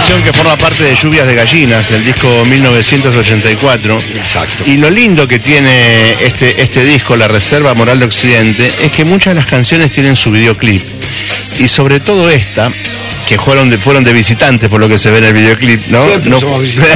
canción que forma parte de Lluvias de Gallinas, del disco 1984. Exacto. Y lo lindo que tiene este disco, La Reserva Moral de Occidente, es que muchas de las canciones tienen su videoclip. Y sobre todo esta, que fueron de visitantes por lo que se ve en el videoclip, ¿no? Siempre somos visitantes.